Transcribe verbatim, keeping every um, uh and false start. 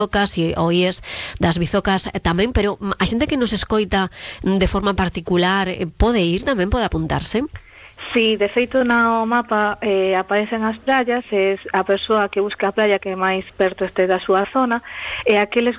bizocas e oíes das bizocas tamén, pero a xente que nos escoita de forma particular pode ir tamén, pode apuntarse? Sí, de feito no mapa eh, aparecen as praias, é a persoa que busca a praia que máis perto este da súa zona, e aqueles